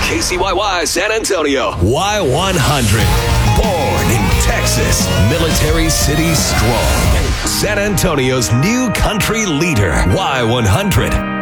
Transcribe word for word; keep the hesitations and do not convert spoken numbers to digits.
K C Y Y San Antonio. Y one hundred. Born in Texas. Military City strong. San Antonio's new country leader. Y one hundred.